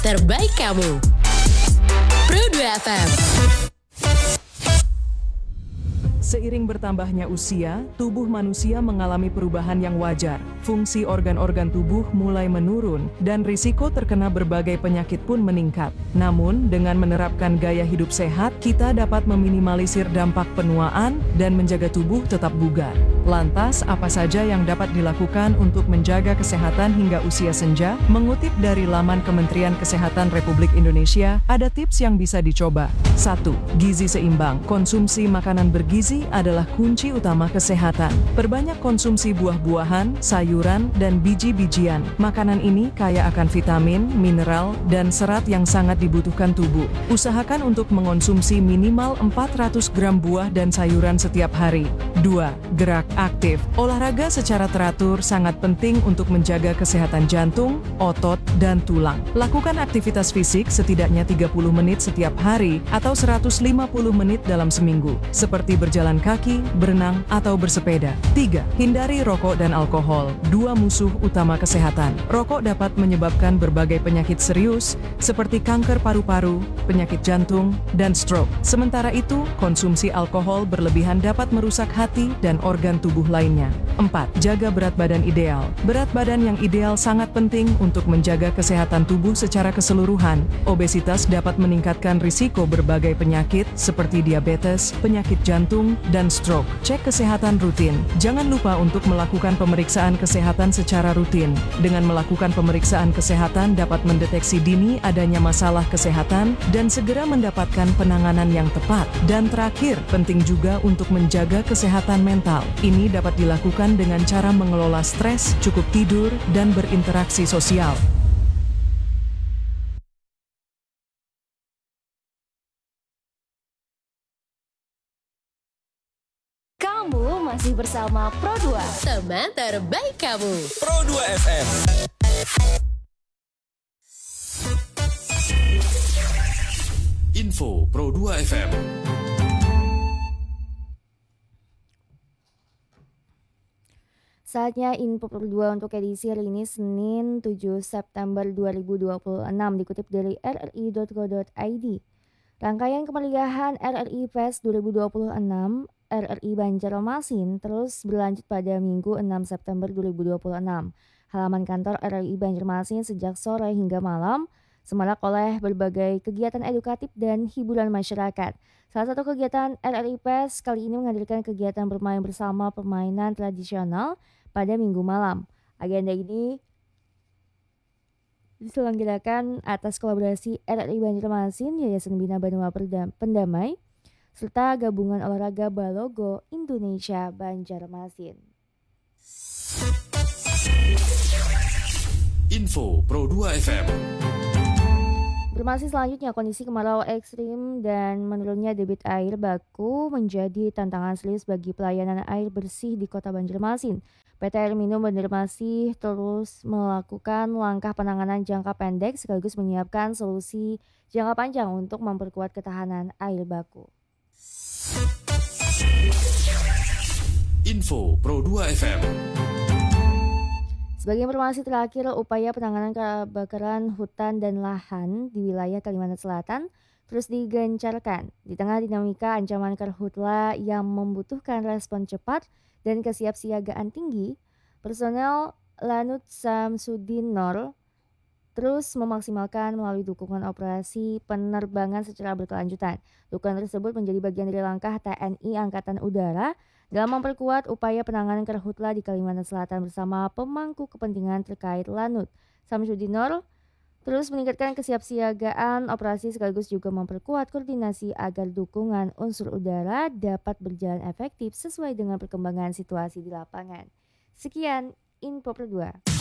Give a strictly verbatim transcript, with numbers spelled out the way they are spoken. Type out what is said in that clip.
terbaik kamu. Pro dua F M. Seiring bertambahnya usia, tubuh manusia mengalami perubahan yang wajar. Fungsi organ-organ tubuh mulai menurun dan risiko terkena berbagai penyakit pun meningkat. Namun, dengan menerapkan gaya hidup sehat, kita dapat meminimalisir dampak penuaan dan menjaga tubuh tetap bugar. Lantas, apa saja yang dapat dilakukan untuk menjaga kesehatan hingga usia senja? Mengutip dari laman Kementerian Kesehatan Republik Indonesia, ada tips yang bisa dicoba. satu. Gizi seimbang. Konsumsi makanan bergizi adalah kunci utama kesehatan. Perbanyak konsumsi buah-buahan, sayuran, dan biji-bijian. Makanan ini kaya akan vitamin, mineral, dan serat yang sangat dibutuhkan tubuh. Usahakan untuk mengonsumsi minimal empat ratus gram buah dan sayuran setiap hari. dua. Gerak aktif. Olahraga secara teratur sangat penting untuk menjaga kesehatan jantung, otot, dan tulang. Lakukan aktivitas fisik setidaknya tiga puluh menit setiap hari atau seratus lima puluh menit dalam seminggu, seperti berjalan kaki, berenang, atau bersepeda. tiga. Hindari rokok dan alkohol, dua musuh utama kesehatan. Rokok dapat menyebabkan berbagai penyakit serius, seperti kanker paru-paru, penyakit jantung, dan stroke. Sementara itu, konsumsi alkohol berlebihan dapat merusak hati dan organ tubuh lainnya. empat. Jaga berat badan ideal. Berat badan yang ideal sangat penting untuk menjaga kesehatan tubuh secara keseluruhan. Obesitas dapat meningkatkan risiko berbagai penyakit, seperti diabetes, penyakit jantung, dan stroke. Cek kesehatan rutin. Jangan lupa untuk melakukan pemeriksaan kesehatan secara rutin. Dengan melakukan pemeriksaan kesehatan dapat mendeteksi dini adanya masalah kesehatan dan segera mendapatkan penanganan yang tepat. Dan terakhir, penting juga untuk menjaga kesehatan mental. Ini dapat dilakukan dengan cara mengelola stres, cukup tidur, dan berinteraksi sosial. Kamu masih bersama Pro dua, teman terbaik kamu. Pro dua F M. Info Pro dua F M. Saatnya info Pro dua untuk edisi hari ini Senin tujuh September dua ribu dua puluh enam, dikutip dari r r i dot co dot i d. Rangkaian kemeriahan R R I Fest dua ribu dua puluh enam R R I Banjarmasin terus berlanjut pada Minggu enam September dua ribu dua puluh enam. Halaman kantor R R I Banjarmasin sejak sore hingga malam semarak oleh berbagai kegiatan edukatif dan hiburan masyarakat. Salah satu kegiatan R R I Fest kali ini menghadirkan kegiatan bermain bersama permainan tradisional pada Minggu malam. Agenda ini diselenggarakan atas kolaborasi R R I Banjarmasin, Yayasan Bina Banua Pendamai, serta Gabungan Olahraga Balogo Indonesia Banjarmasin. Info Pro dua F M. Informasi selanjutnya, kondisi kemarau ekstrim dan menurunnya debit air baku menjadi tantangan serius bagi pelayanan air bersih di Kota Banjarmasin. P T Air Minum Banjarmasin terus melakukan langkah penanganan jangka pendek sekaligus menyiapkan solusi jangka panjang untuk memperkuat ketahanan air baku. Info Pro dua F M. Sebagai informasi terakhir, upaya penanganan kebakaran hutan dan lahan di wilayah Kalimantan Selatan terus digencarkan di tengah dinamika ancaman karhutla yang membutuhkan respon cepat dan kesiapsiagaan tinggi. Personel Lanut Samsudin Nor terus memaksimalkan melalui dukungan operasi penerbangan secara berkelanjutan. Dukungan tersebut menjadi bagian dari langkah T N I Angkatan Udara dalam memperkuat upaya penanganan karhutla di Kalimantan Selatan bersama pemangku kepentingan terkait. Lanut Samsudin Nor terus meningkatkan kesiapsiagaan operasi sekaligus juga memperkuat koordinasi agar dukungan unsur udara dapat berjalan efektif sesuai dengan perkembangan situasi di lapangan. Sekian info Pro dua.